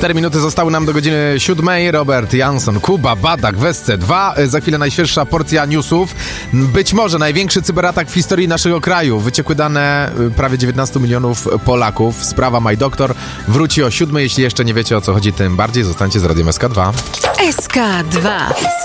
4 minuty zostały nam do godziny 7. Robert Jansson, Kuba, Badak, Wesce 2. Za chwilę najświeższa porcja newsów. Być może największy cyberatak w historii naszego kraju. Wyciekły dane prawie 19 milionów Polaków. Sprawa My Doctor wróci o 7. Jeśli jeszcze nie wiecie, o co chodzi, tym bardziej zostańcie z Radiem SK2. SK2.